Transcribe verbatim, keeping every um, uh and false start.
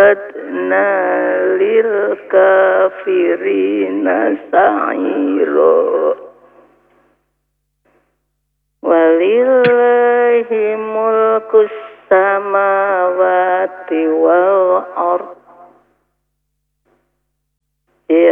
a'tadna lil kafirina sa'ira. Walillahi mulkus samawati wal ardh